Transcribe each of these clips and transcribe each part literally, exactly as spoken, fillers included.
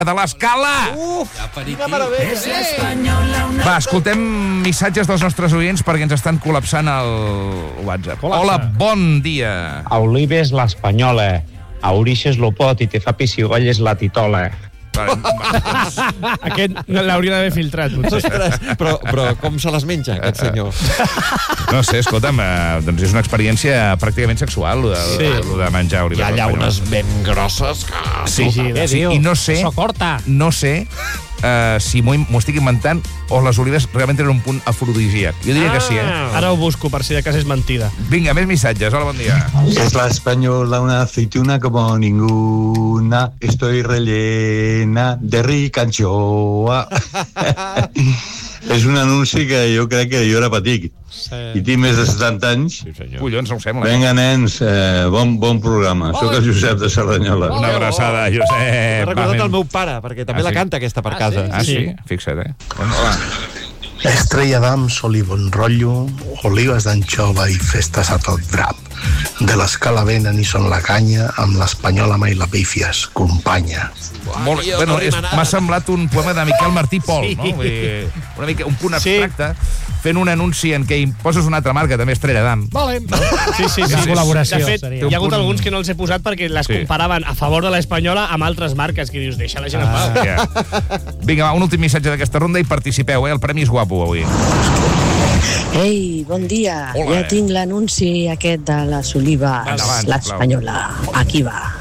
de l'Escala. Uf, quina meravella. Va, escoltem missatges dels nostres oients perquè ens estan col·lapsant el WhatsApp. Hola, bon dia. A Olives l'Espanyola, a Orixes l'Opot i te fa pissigolles la Titola. Aquest l'hauria d'haver filtrat, potser. Ostres, però, però com se les menja, aquest senyor? No sé, escolta'm, eh, doncs és una experiència pràcticament sexual, lo de, Sí. lo de menjar olives. Hi ha espanyoles. llaunes ben grosses que... Sí, sí, Sí, sí, i no sé, corta. no sé uh, si m'ho m'ho estic inventant o les olives realment tenen un punt afrodisíac. Jo diria que sí, eh? Ara ho busco, per si de cas és mentida. Vinga, més missatges. Hola, bon dia. Es la española una aceituna como ninguna. Estoy rellena de rica anchoa. És un anunci que jo crec que jo era petit. Sí. I tinc més de setanta anys. Sí, senyor. Collons, no ho sembla. Vinga, nens, eh, bon, bon programa. Soc el Josep de Cerdanyola. Una abraçada, M'ha Josep. recordat Va, el meu pare, perquè també Ah, la sí? canta aquesta per casa. Ah, sí? Fixa't, eh? Hola. Estrella d'Ams, oliva en rotllo, olives d'anxova i festes a tot drap. De l'Escala venen i són la canya, amb l'Espanyola mai la pífies, companya. Molt, Tio, bueno, no és, rima nada. m'ha semblat un poema de Miquel Martí Pol, Sí. no? Vull dir, una mica, un punt Sí. abstracte, fent un anunci en què hi poses una altra marca, també Estrella d'Am. Vale. Sí, sí, sí. Sí, col·laboració, De fet, seria. hi ha hagut Té un punt- alguns que no els he posat perquè les Sí. comparaven a favor de l'Espanyola amb altres marques, que dius, deixa la gent en pau. Ah, ja. Vinga, va, un últim missatge d'aquesta ronda i participeu, eh? El premi és guapo avui. Ei, bon dia. Hola. Ja tinc l'anunci aquest de les olives, Endavant, l'Espanyola. Aquí va.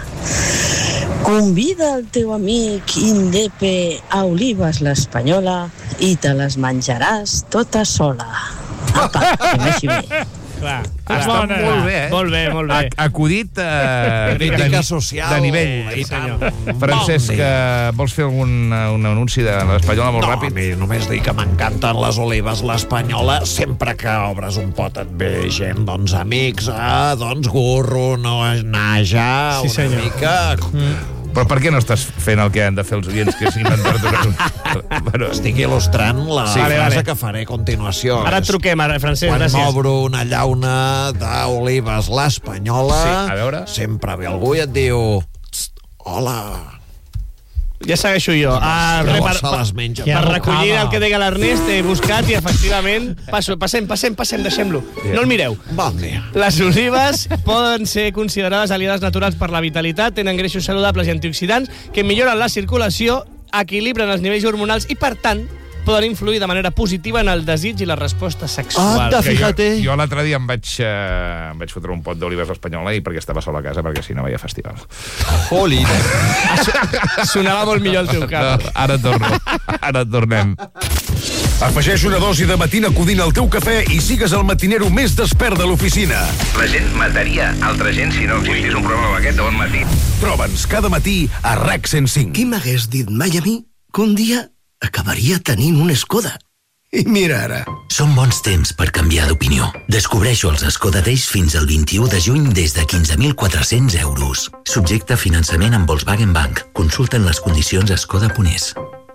Convida el teu amic Indepe a Olives l'Espanyola i te les menjaràs tota sola. Apa, que vagi bé. Clar, Està molt bé, eh? Molt bé, molt bé. Ac- Acudit eh, Crítica de, social. de nivell. I tant. Francesc, Bon dia. eh, vols fer algun eh, un anunci de l'Espanyola molt No, a ràpid? mi només dic que m'encanten les olives l'Espanyola. Sempre que obres un pot et ve gent, doncs, amics, ah, doncs, gurro, no, naja, Sí, una senyor. mica... Però per què no estàs fent el que han de fer els oients, que és inventar-te un anunci? Bueno, Estic il·lustrant la Sí, frase vale, vale. que faré a continuació. Ara et truquem, ara, Francesc, Quan gràcies. m'obro una llauna d'olives l'Espanyola, Sí, a veure. sempre ve algú i et diu "Tst, hola". Ja segueixo jo. Ah, Llavors per, se per, les menja. per recollir el que deia l'Ernest, he buscat i, efectivament, passo, passem, passem, passem, deixem-lo. No el mireu. Bon dia. Les olives poden ser considerades aliades naturals per la vitalitat, tenen greixos saludables i antioxidants que milloren la circulació, equilibren els nivells hormonals i, per tant, poden influir de manera positiva en el desig i la resposta sexual. Anda, que jo, fíjate. jo l'altre dia em vaig, eh, em vaig fotre un pot d'olives espanyola i perquè estava sol a casa, perquè si no veia festival. Oli. Sonava molt millor el teu cap. No, ara torno. Ara tornem. Afegeix una dosi de Matina Codina al teu cafè i sigues el matinero més despert de l'oficina. La gent mataria altra gent si no existís un programa com aquest de bon matí. Troba'ns cada matí a R E C cent cinc. Qui m'hagués dit mai a mi que un dia acabaria tenint un Skoda? I mira ara. Són bons temps per canviar d'opinió. Descobreixo els Skoda Days fins al vint-i-u de juny des de quinze mil quatre-cents euros. Subjecte a finançament amb Volkswagen Bank. Consulten les condicions a skoda punt es.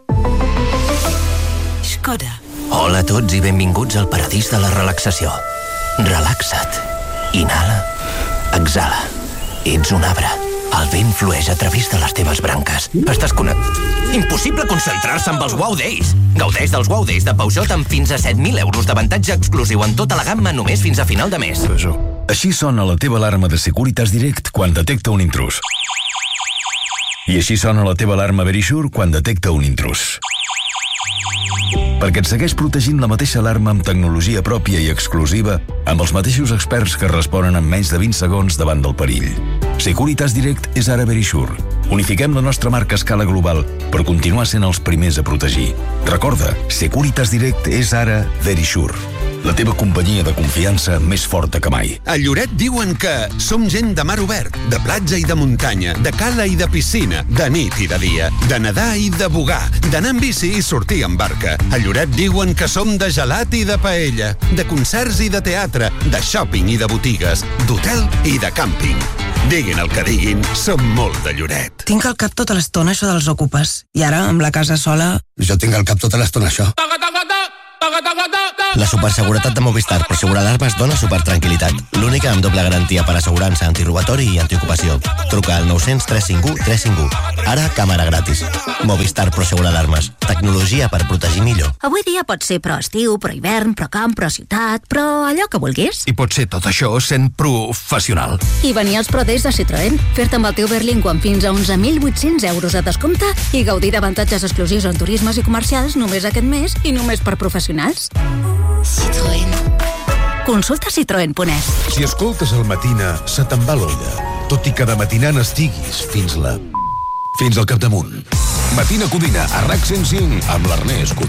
Skoda. Hola a tots i benvinguts al paradís de la relaxació. Relaxa't. Inhala. Exhala. Ets un arbre. El vent flueix a través de les teves branques. Estàs connectat. Impossible concentrar-se amb els Wow Days. Gaudeix dels Wow Days de Peugeot amb fins a set mil euros d'avantatge exclusiu en tota la gamma només fins a final de mes. Així sona la teva alarma de Securitas Direct quan detecta un intrús. I així sona la teva alarma Verisure quan detecta un intrús. Perquè et segueix protegint la mateixa alarma amb tecnologia pròpia i exclusiva, amb els mateixos experts que responen en menys de vint segons davant del perill. Securitas Direct és ara Verisure. Unifiquem la nostra marca a escala global per continuar sent els primers a protegir. Recorda, Securitas Direct és ara Verisure. La teva companyia de confiança més forta que mai. A Lloret diuen que som gent de mar obert, de platja i de muntanya, de cala i de piscina, de nit i de dia, de nedar i de bugar, d'anar en bici i sortir en barca. A Lloret diuen que som de gelat i de paella, de concerts i de teatre, de shopping i de botigues, d'hotel i de càmping. Diguin el que diguin, som molt de Lloret. Tinc al cap tota l'estona això dels ocupes. I ara, amb la casa sola... Jo tinc al cap tota l'estona això. Toca, toca, toca, toca, toca, toca. La superseguretat de Movistar Prosegur Alarmes dona supertranquil·litat. L'única amb doble garantia per assegurança, antirobatori i antiocupació. Truca al nou cents, tres cinc u, tres cinc u. Ara, càmera gratis. Movistar Prosegur Alarmes. Tecnologia per protegir millor. Avui dia pot ser pro estiu, pro hivern, pro camp, pro ciutat, però allò que vulguis. I pot ser tot això sent professional. I venir als Pro Days de Citroën, fer-te amb el teu Berlingo amb fins a onze mil vuit-cents euros de descompte i gaudir d'avantatges exclusius en turismes i comercials només aquest mes i només per professionals. Citroën. Consulta citroen punt es. Si escoltes el Matina, se te'n va l'olla. Tot i que de matinant estiguis fins la... fins al capdamunt. Matina Codina, a RAC cent cinc, amb l'Ernest Codina.